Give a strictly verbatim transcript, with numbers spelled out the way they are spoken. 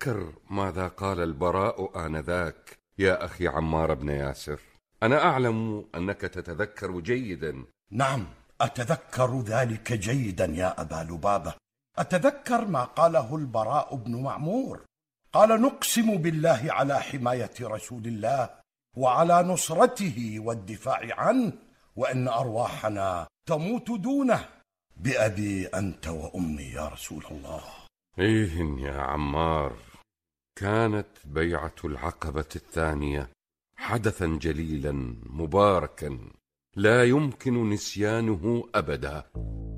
تذكر ماذا قال البراء آنذاك يا أخي عمار بن ياسر. أنا أعلم أنك تتذكر جيدا. نعم، أتذكر ذلك جيدا يا أبا لبابة. أتذكر ما قاله البراء بن معمور، قال: نقسم بالله على حماية رسول الله وعلى نصرته والدفاع عنه، وإن أرواحنا تموت دونه، بأبي أنت وأمي يا رسول الله. إيه يا عمار، كانت بيعة العقبة الثانية حدثا جليلا مباركا لا يمكن نسيانه أبدا.